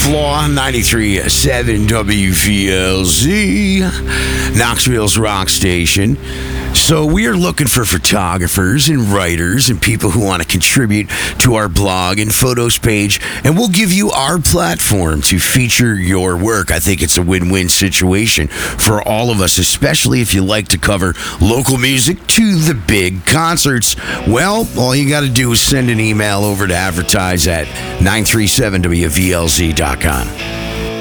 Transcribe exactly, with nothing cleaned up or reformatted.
Flaw, ninety-three point seven W V L Z, Knoxville's rock station. So we are looking for photographers and writers and people who want to contribute to our blog and photos page, and we'll give you our platform to feature your work. I think it's a win-win situation for all of us, especially if you like to cover local music to the big concerts. Well, all you got to do is send an email over to advertise at nine three seven W V L Z dot com.